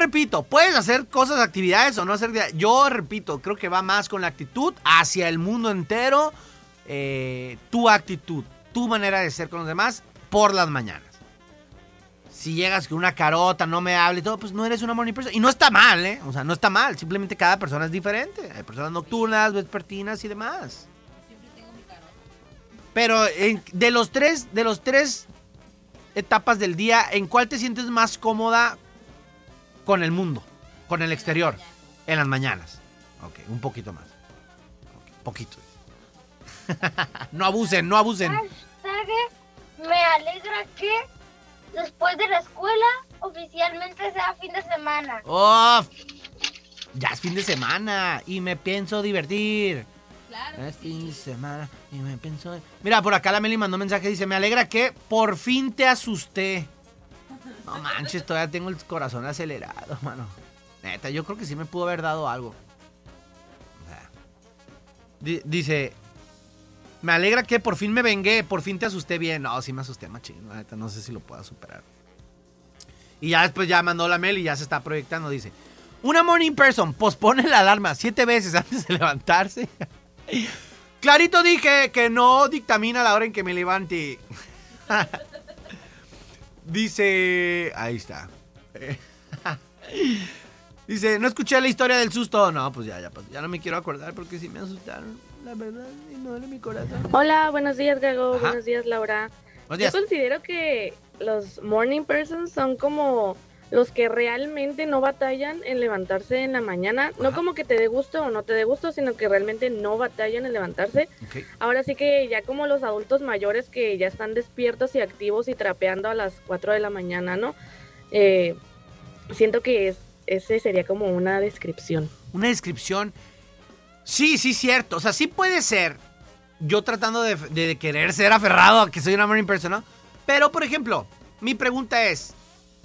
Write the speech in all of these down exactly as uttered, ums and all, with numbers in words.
repito, puedes hacer cosas, actividades o no hacer... Yo repito, creo que va más con la actitud hacia el mundo entero. Eh, tu actitud, tu manera de ser con los demás por las mañanas. Si llegas con una carota, no me hable y todo, pues no eres una morning person. Y no está mal, ¿eh? O sea, no está mal. Simplemente cada persona es diferente. Hay personas nocturnas, vespertinas y demás. Siempre tengo mi carota. Pero en, de los tres, de los tres etapas del día, ¿en cuál te sientes más cómoda con el mundo? Con el exterior. En las mañanas. Ok, un poquito más. Okay, poquito. No abusen, no abusen. Hashtag, me alegra que después de la escuela oficialmente sea fin de semana. ¡Oh! Ya es fin de semana y me pienso divertir. Claro. Es fin de semana y me pienso... Mira, por acá la Meli mandó un mensaje, dice, me alegra que por fin te asusté. No manches, todavía tengo el corazón acelerado, mano. Neta, yo creo que sí me pudo haber dado algo. O sea, di- dice... Me alegra que por fin me vengué, por fin te asusté bien. No, sí me asusté, machín. La neta, no sé si lo pueda superar. Y ya después ya mandó la mail y ya se está proyectando. Dice, una morning person pospone la alarma siete veces antes de levantarse. Clarito dije que no dictamina la hora en que me levante. Dice, ahí está. Dice, no escuché la historia del susto. No, pues ya, ya, pues, ya no me quiero acordar porque sí me asustaron. La verdad, y me duele mi corazón. Hola, buenos días, Gago. Ajá. Buenos días, Laura. Buenos días. Yo considero que los morning persons son como los que realmente no batallan en levantarse en la mañana. No Ajá. como que te dé gusto o no te dé gusto, sino que realmente no batallan en levantarse. Ok. Ahora sí que ya como los adultos mayores que ya están despiertos y activos y trapeando a las cuatro de la mañana, ¿no? Eh, siento que es, ese sería como una descripción. Una descripción. Sí, sí, cierto. O sea, sí puede ser. Yo tratando de, de querer ser aferrado a que soy una morning person, ¿no? Pero, por ejemplo, mi pregunta es...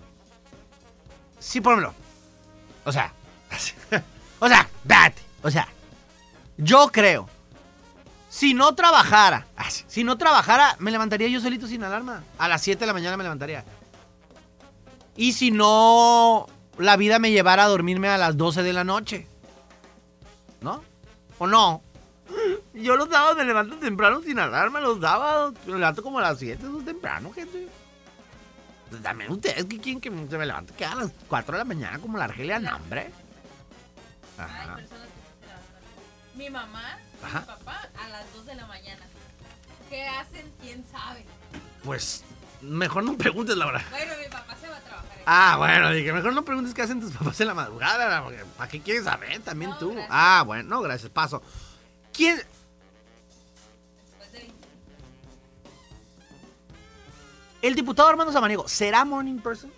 Sí, pónmelo. O sea... o sea, espérate. O sea, yo creo... Si no trabajara... Si no trabajara, me levantaría yo solito sin alarma. A las siete de la mañana me levantaría. Y si no... La vida me llevara a dormirme a las doce de la noche. ¿No? ¿O no? Yo los sábados me levanto temprano sin alarma, los sábados. Me levanto como a las siete, eso es temprano, gente. Pues también ustedes que quieren que se me levante que a las cuatro de la mañana como la Argelia, no, hombre. Hay Ajá. personas que sí se levantan así. Mi mamá y Ajá. mi papá a las dos de la mañana. ¿Qué hacen? ¿Quién sabe? Pues mejor no preguntes, Laura. Bueno, mi papá se va a trabajar. Ah, bueno, dije, mejor no preguntes qué hacen tus papás en la madrugada, porque ¿para qué quieres saber? También No, tú. gracias. Ah, bueno, no, gracias, paso. ¿Quién? Después de veinte. El diputado Armando Samaniego, ¿será morning person?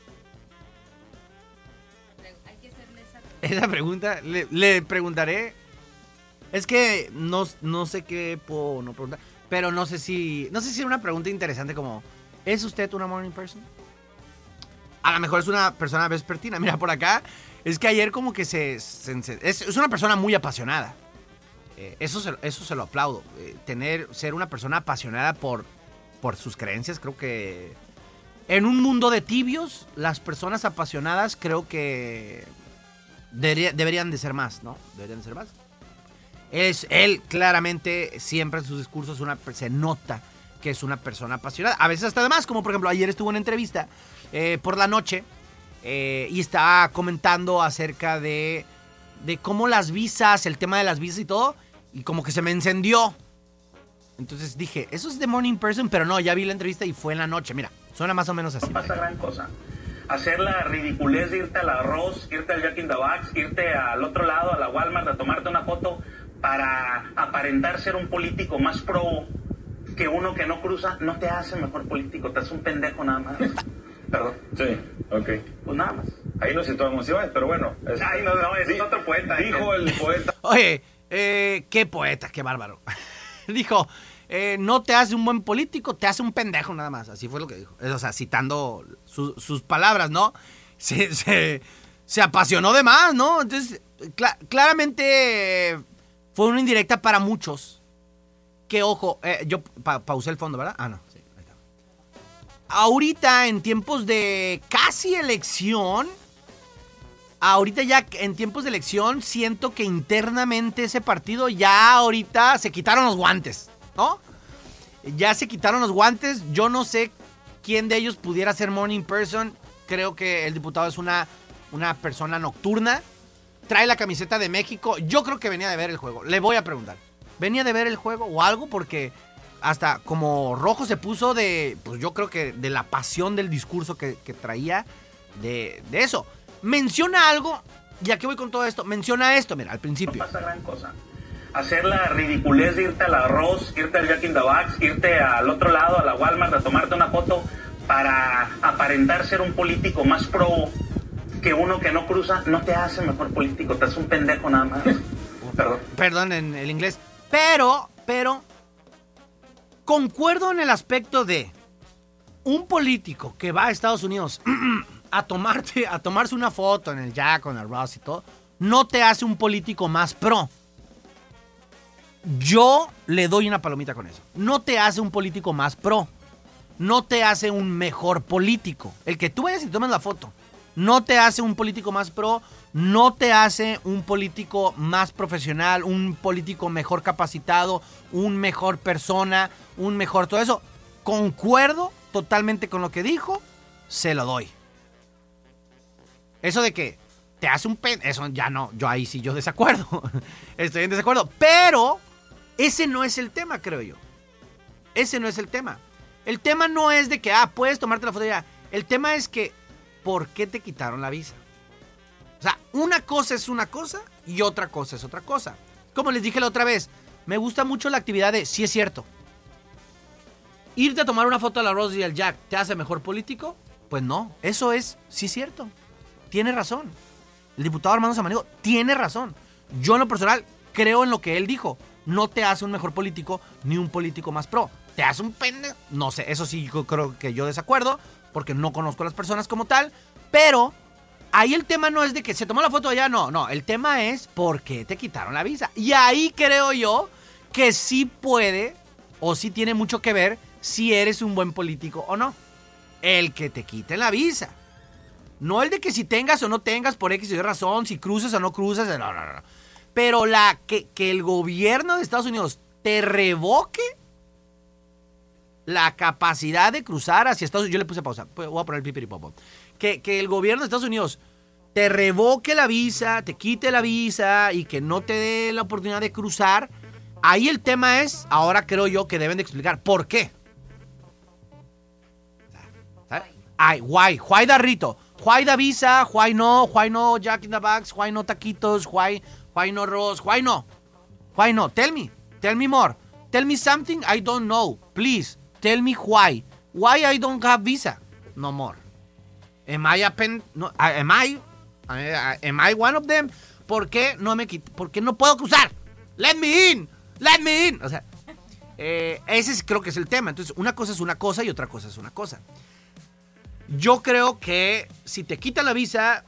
Hay que hacerle esa pregunta. Esa pregunta, le, le preguntaré. Es que no, no sé qué puedo no preguntar, pero no sé si, no sé si es una pregunta interesante como, ¿es usted una morning person? A lo mejor es una persona vespertina. Mira, por acá, es que ayer como que se... se- se- es, es una persona muy apasionada. Eh, eso, se, eso se lo aplaudo. Eh, tener, ser una persona apasionada por, por sus creencias, creo que... En un mundo de tibios, las personas apasionadas creo que debería- deberían de ser más, ¿no? Deberían de ser más. Es, él claramente, siempre en sus discursos, una, se nota que es una persona apasionada. A veces hasta de más, como por ejemplo, ayer estuvo en una entrevista eh, por la noche eh, y estaba comentando acerca de, de cómo las visas, el tema de las visas y todo, y como que se me encendió. Entonces dije, eso es de morning person, pero no, ya vi la entrevista y fue en la noche. Mira, suena más o menos así. No pasa gran cosa. Hacer la ridiculez de irte al arroz, irte al Jack in the Box, irte al otro lado, a la Walmart, a tomarte una foto para aparentar ser un político más pro que uno que no cruza, no te hace mejor político, te hace un pendejo nada más. Perdón. Sí, ok. Pues nada más. Ahí no siento emociones, pero bueno. Es, Ay, no, no, ese es otro poeta. Dijo el poeta. Oye, eh, qué poeta, qué bárbaro. Dijo, eh, no te hace un buen político, te hace un pendejo nada más. Así fue lo que dijo. O sea, citando su- sus palabras, ¿no? Se, se, se apasionó de más, ¿no? Entonces, cla- claramente eh, fue una indirecta para muchos. Que, ojo, eh, yo pa- pausé el fondo, ¿verdad? Ah, no, sí, ahí está. Ahorita, en tiempos de casi elección, ahorita ya en tiempos de elección siento que internamente ese partido ya ahorita se quitaron los guantes, ¿no? Ya se quitaron los guantes. Yo no sé quién de ellos pudiera ser morning person. Creo que el diputado es una, una persona nocturna. Trae la camiseta de México. Yo creo que venía de ver el juego. Le voy a preguntar. ¿Venía de ver el juego o algo? Porque hasta como rojo se puso de, pues yo creo que de la pasión del discurso que, que traía de, de eso. Menciona algo, y aquí voy con todo esto, menciona esto, mira, al principio. No pasa gran cosa. Hacer la ridiculez de irte al arroz, irte al Jack in the Box, irte al otro lado, a la Walmart, a tomarte una foto para aparentar ser un político más pro que uno que no cruza, no te hace mejor político, te hace un pendejo nada más. Perdón. Perdón en el inglés. Pero, pero, concuerdo en el aspecto de un político que va a Estados Unidos a tomarte, a tomarse una foto en el Jack o en el Ross y todo, no te hace un político más pro. Yo le doy una palomita con eso. No te hace un político más pro. No te hace un mejor político. El que tú vayas y tomes la foto no te hace un político más pro. No te hace un político más profesional, un político mejor capacitado, un mejor persona, un mejor todo eso. Concuerdo totalmente con lo que dijo, se lo doy. Eso de que te hace un pen... Eso ya no, yo ahí sí yo desacuerdo. Estoy en desacuerdo. Pero ese no es el tema, creo yo. Ese no es el tema. El tema no es de que, ah, puedes tomarte la foto ya. El tema es que, ¿por qué te quitaron la visa? O sea, una cosa es una cosa y otra cosa es otra cosa. Como les dije la otra vez, me gusta mucho la actividad de, sí es cierto, irte a tomar una foto a la Rose y al Jack, ¿te hace mejor político? Pues no, eso es, sí es cierto. Tiene razón. El diputado Armando Samaniego tiene razón. Yo en lo personal creo en lo que él dijo. No te hace un mejor político ni un político más pro. Te hace un pendejo. No sé, eso sí yo creo que yo desacuerdo porque no conozco a las personas como tal. Pero ahí el tema no es de que se tomó la foto allá, no. No, el tema es por qué te quitaron la visa. Y ahí creo yo que sí puede o sí tiene mucho que ver si eres un buen político o no. El que te quiten la visa. No el de que si tengas o no tengas por X y Y razón, si cruces o no cruces, no, no, no. Pero la que, que el gobierno de Estados Unidos te revoque la capacidad de cruzar hacia Estados Unidos. Yo le puse pausa, voy a poner el pipiripopo. Que, que el gobierno de Estados Unidos te revoque la visa, te quite la visa y que no te dé la oportunidad de cruzar. Ahí el tema es, ahora creo yo que deben de explicar por qué. ¿Sabes? Ay, why, why da rito. Why da visa, why no, why no Jack in the Box, why no taquitos, why, why no Ross, why no, why no, tell me, tell me more, tell me something I don't know, please, tell me why, why I don't have visa, no more, am I a pen, no, am I, am I one of them, ¿por qué no me quito, por qué no puedo cruzar, let me in, let me in, o sea, eh, ese es, creo que es el tema, entonces una cosa es una cosa y otra cosa es una cosa. Yo creo que si te quitan la visa,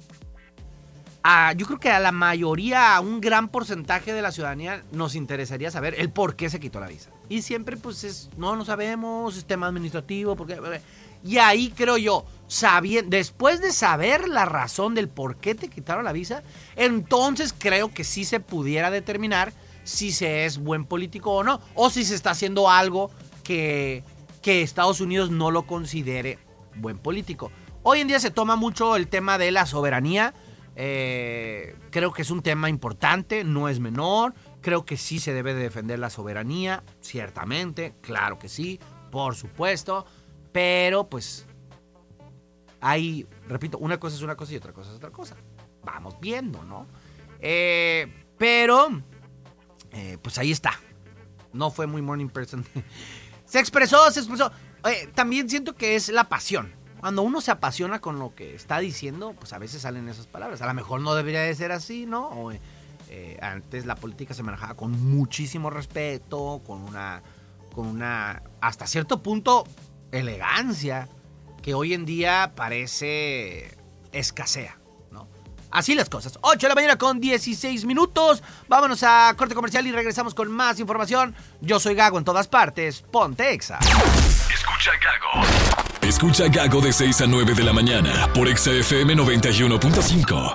a, yo creo que a la mayoría, a un gran porcentaje de la ciudadanía, nos interesaría saber el por qué se quitó la visa. Y siempre, pues, es, no, no sabemos, es tema administrativo, porque... Y ahí creo yo, sabiendo, después de saber la razón del por qué te quitaron la visa, entonces creo que sí se pudiera determinar si se es buen político o no, o si se está haciendo algo que, que Estados Unidos no lo considere buen político. Hoy en día se toma mucho el tema de la soberanía. Eh, creo que es un tema importante, no es menor. Creo que sí se debe de defender la soberanía, ciertamente, claro que sí, por supuesto. Pero pues ahí, repito, una cosa es una cosa y otra cosa es otra cosa. Vamos viendo, ¿no? Eh, pero, eh, pues ahí está. No fue muy morning person. Se expresó, se expresó. Eh, también siento que es la pasión. Cuando uno se apasiona con lo que está diciendo, pues a veces salen esas palabras. A lo mejor no debería de ser así, ¿no? O, eh, antes la política se manejaba con muchísimo respeto, con una, con una, hasta cierto punto, elegancia, que hoy en día parece escasea, ¿no? Así las cosas. ocho de la mañana con dieciséis minutos. Vámonos a corte comercial y regresamos con más información. Yo soy Gago en todas partes. Ponte Exa. Escucha Gago. Escucha Gago de seis a nueve de la mañana por Exa F M noventa y uno punto cinco.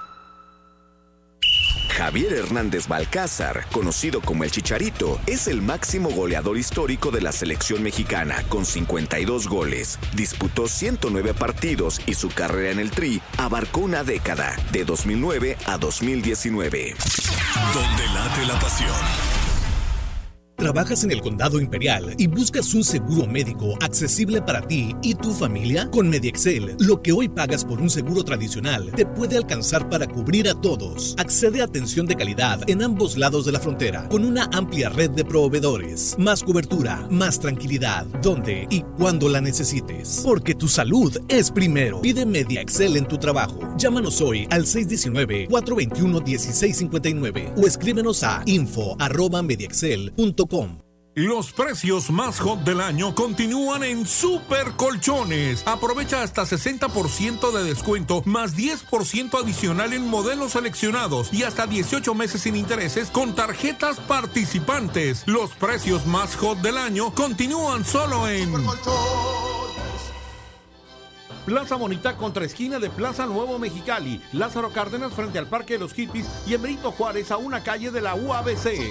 Javier Hernández Balcázar, conocido como el Chicharito, es el máximo goleador histórico de la selección mexicana con cincuenta y dos goles. Disputó ciento nueve partidos y su carrera en el Tri abarcó una década, de dos mil nueve a dos mil diecinueve. Donde late la pasión. ¿Trabajas en el Condado Imperial y buscas un seguro médico accesible para ti y tu familia? Con MediExcel, lo que hoy pagas por un seguro tradicional te puede alcanzar para cubrir a todos. Accede a atención de calidad en ambos lados de la frontera, con una amplia red de proveedores. Más cobertura, más tranquilidad, donde y cuando la necesites. Porque tu salud es primero. Pide MediExcel en tu trabajo. Llámanos hoy al seis uno nueve, cuatro dos uno, uno seis cinco nueve o escríbenos a info arroba mediexcel punto com. Los precios más hot del año continúan en Super Colchones. Aprovecha hasta sesenta por ciento de descuento más diez por ciento adicional en modelos seleccionados y hasta dieciocho meses sin intereses con tarjetas participantes. Los precios más hot del año continúan solo en Plaza Bonita contra esquina de Plaza Nuevo Mexicali, Lázaro Cárdenas frente al Parque de los Hippies y en Benito Juárez a una calle de la U A B C.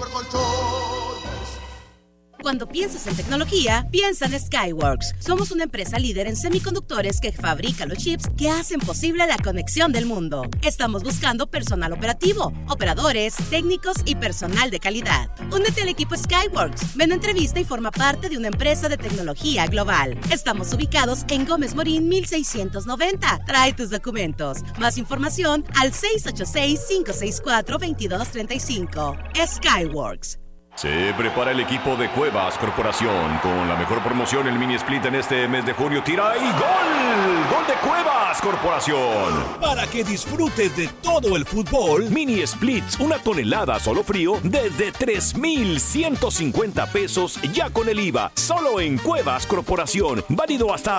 Cuando piensas en tecnología, piensa en Skyworks. Somos una empresa líder en semiconductores que fabrica los chips que hacen posible la conexión del mundo. Estamos buscando personal operativo, operadores, técnicos y personal de calidad. Únete al equipo Skyworks. Ven a entrevista y forma parte de una empresa de tecnología global. Estamos ubicados en Gómez Morín mil seiscientos noventa. Trae tus documentos. Más información al seis ocho seis, cinco seis cuatro, dos dos tres cinco. Skyworks. Se prepara el equipo de Cuevas Corporación con la mejor promoción, el mini split en este mes de junio. Tira y gol, gol de Cuevas Corporación. Para que disfrutes de todo el fútbol. Mini splits, una tonelada solo frío desde tres mil ciento cincuenta pesos ya con el I V A. Solo en Cuevas Corporación. Válido hasta